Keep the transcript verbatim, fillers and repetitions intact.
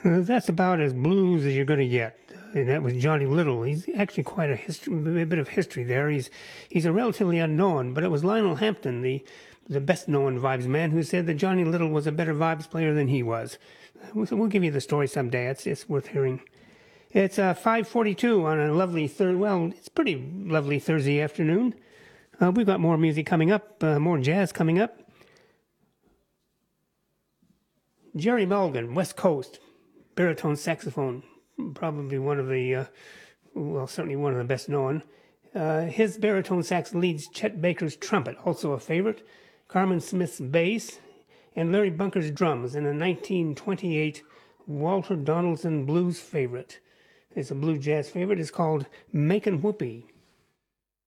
Uh, that's about as blues as you're going to get. And that was Johnny Little. He's actually quite a, history, a bit of history there. He's he's a relatively unknown, but it was Lionel Hampton, the the best known vibes man, who said that Johnny Little was a better vibes player than he was. We'll, we'll give you the story someday. It's it's worth hearing. It's uh, five forty-two on a lovely third. Well, it's pretty lovely Thursday afternoon. Uh, we've got more music coming up, uh, more jazz coming up. Jerry Mulligan, West Coast, baritone saxophone, probably one of the, uh, well, certainly one of the best known. Uh, his baritone sax leads Chet Baker's trumpet, also a favorite, Carmen Smith's bass, and Larry Bunker's drums in a nineteen twenty-eight Walter Donaldson blues favorite. It's a blue jazz favorite. It's called Makin' Whoopee.